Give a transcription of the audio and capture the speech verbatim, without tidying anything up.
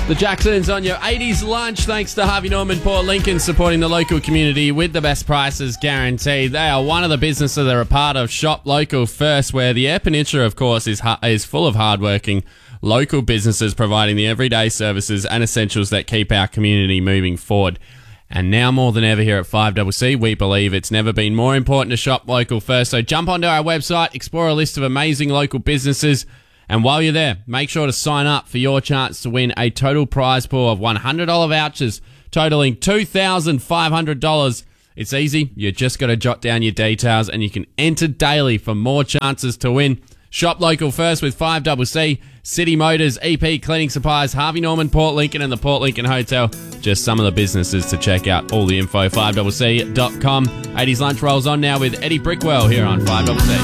The Jacksons on your eighties lunch, thanks to Harvey Norman Port Lincoln, supporting the local community with the best prices guaranteed. They are one of the businesses that are a part of Shop Local First, where the Eyre Peninsula, of course, is ha- is full of hardworking local businesses providing the everyday services and essentials that keep our community moving forward. And now more than ever here at five C C, we believe it's never been more important to shop local first. So jump onto our website, explore a list of amazing local businesses, and while you're there, make sure to sign up for your chance to win a total prize pool of one hundred dollars vouchers totaling two thousand five hundred dollars. It's easy. You just got to jot down your details and you can enter daily for more chances to win. Shop local first with five C C, City Motors, E P Cleaning Supplies, Harvey Norman, Port Lincoln and the Port Lincoln Hotel. Just some of the businesses to check out. All the info, five C C dot com. eighties Lunch rolls on now with Eddie Brickwell here on five C C.